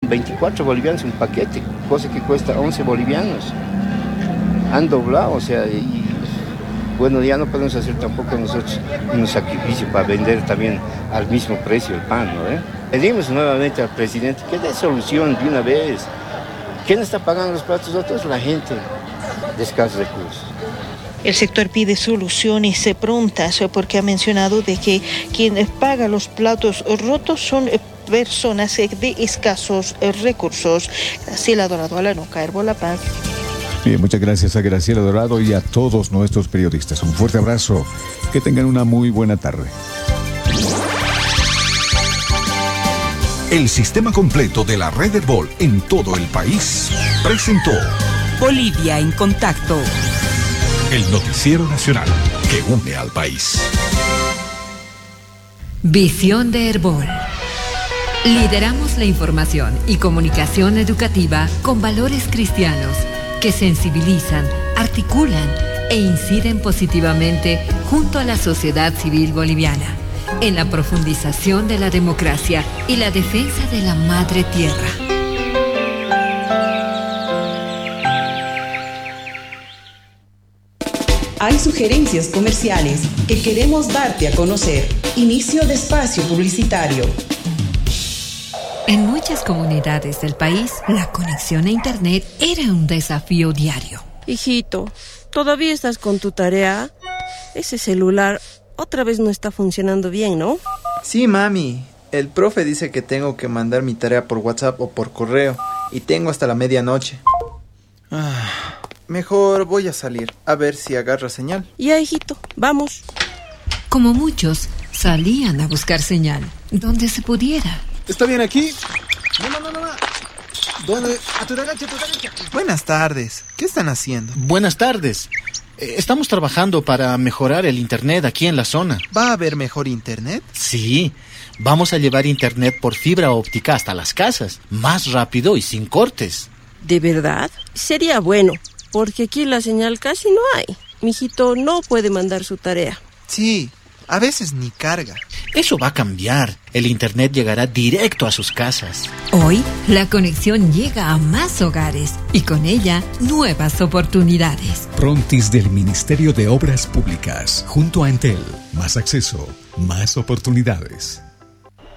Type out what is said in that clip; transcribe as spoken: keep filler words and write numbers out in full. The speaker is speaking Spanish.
veinticuatro bolivianos un paquete, cosa que cuesta once bolivianos. Han doblado, o sea, y bueno, ya no podemos hacer tampoco nosotros un sacrificio para vender también al mismo precio el pan, ¿no? ¿Eh? Pedimos nuevamente al presidente que dé solución de una vez. ¿Quién está pagando los platos rotos? La gente de escasos recursos. El sector pide soluciones prontas porque ha mencionado de que quien paga los platos rotos son personas de escasos recursos. Graciela Dorado, Alanuca, Herbo La Paz. Bien, muchas gracias a Graciela Dorado y a todos nuestros periodistas. Un fuerte abrazo. Que tengan una muy buena tarde. El sistema completo de la red Herbol en todo el país presentó Bolivia en Contacto, el noticiero nacional que une al país. Visión de Herbol. Lideramos la información y comunicación educativa con valores cristianos que sensibilizan, articulan e inciden positivamente junto a la sociedad civil boliviana en la profundización de la democracia y la defensa de la madre tierra. Hay sugerencias comerciales que queremos darte a conocer. Inicio de espacio publicitario. En muchas comunidades del país, la conexión a Internet era un desafío diario. Hijito, ¿todavía estás con tu tarea? Ese celular otra vez no está funcionando bien, ¿no? Sí, mami. El profe dice que tengo que mandar mi tarea por WhatsApp o por correo y tengo hasta la medianoche. Ah, mejor voy a salir a ver si agarra señal. Ya, hijito, vamos. Como muchos, salían a buscar señal donde se pudiera. ¿Está bien aquí? No, no, no, no. ¿Dónde? A tu derecha, a tu derecha. Buenas tardes. ¿Qué están haciendo? Buenas tardes. Estamos trabajando para mejorar el internet aquí en la zona. ¿Va a haber mejor internet? Sí. Vamos a llevar internet por fibra óptica hasta las casas. Más rápido y sin cortes. ¿De verdad? Sería bueno, porque aquí la señal casi no hay. Mijito no puede mandar su tarea. Sí. A veces ni carga. Eso va a cambiar. El internet llegará directo a sus casas. Hoy, la conexión llega a más hogares y con ella, nuevas oportunidades. Prontis del Ministerio de Obras Públicas, junto a Entel. Más acceso, más oportunidades.